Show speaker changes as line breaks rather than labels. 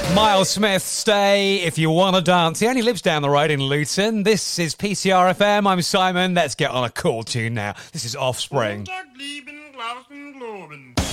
Miles Smith, Stay If You Wanna Dance. He only lives down the road in Luton. This is PCR FM. I'm Simon. Let's get on a cool tune now. This is Offspring.